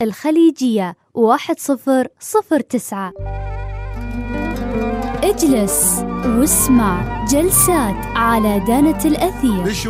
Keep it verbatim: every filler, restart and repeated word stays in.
الخليجية واحد صفر صفر تسعة. اجلس واسمع جلسات على دانة الأثير.